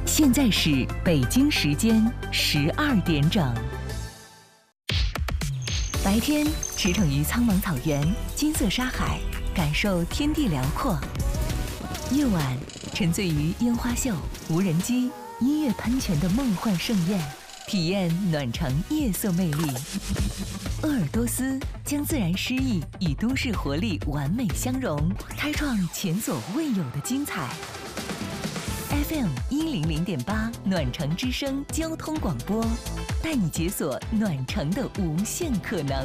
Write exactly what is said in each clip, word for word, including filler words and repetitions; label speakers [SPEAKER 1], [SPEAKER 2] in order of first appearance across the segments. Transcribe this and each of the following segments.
[SPEAKER 1] 现在是北京时间十二点整。白天驰骋于苍茫草原、金色沙海，感受天地辽阔；夜晚沉醉于烟花秀、无人机、音乐喷泉的梦幻盛宴，体验暖城夜色魅力。鄂尔多斯将自然诗意与都市活力完美相融，开创前所未有的精彩。F M 一零零点八暖城之声交通广播，带你解锁暖城的无限可能。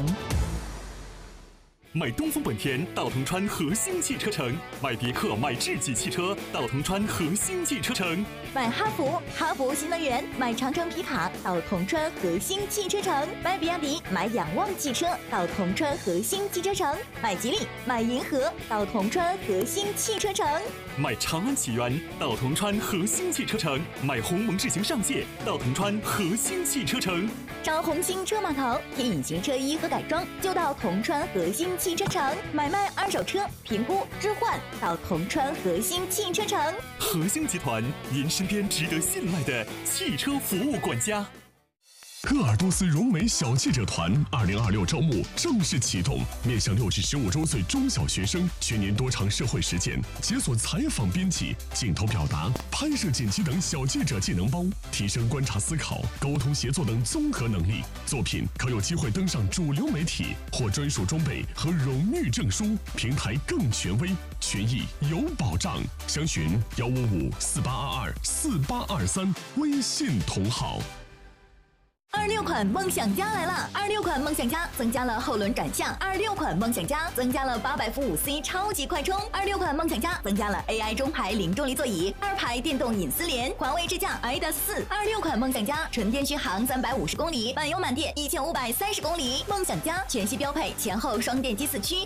[SPEAKER 2] 买东风本田到铜川核心汽车城，买别克、买智己汽车到铜川核心汽车城，
[SPEAKER 3] 买哈弗、哈弗新能源、买长城皮卡到铜川核心汽车城，买比亚迪、买仰望汽车到铜川核心汽车城，买吉利、买银河到铜川核心汽车城，
[SPEAKER 2] 买长安启源到铜川核心汽车城，买鸿蒙智行上界到铜川核心汽车城，
[SPEAKER 3] 找红星车码头贴隐形车衣和改装就到铜川核心汽车城，买卖二手车评估置换到铜川核心汽车城。
[SPEAKER 2] 核心集团，您身边值得信赖的汽车服务管家。鄂尔多斯融美小记者团二零二六招募正式启动，面向六至十五周岁中小学生，全年多场社会实践，解锁采访编辑、镜头表达、拍摄剪辑等小记者技能包，提升观察思考、沟通协作等综合能力。作品可有机会登上主流媒体，获专属装备和荣誉证书，平台更权威，权益有保障。详询幺五五四八二二四八二三，微信同号。
[SPEAKER 3] 二六款梦想家来了！二六款梦想家增加了后轮转向，二六款梦想家增加了八百伏五 C 超级快充，二六款梦想家增加了 A I 中排零重力座椅，二排电动隐私帘，华为智驾 I D A S 四。二六款梦想家纯电续航三百五十公里，满油满电一千五百三十公里。梦想家全系标配前后双电机四驱。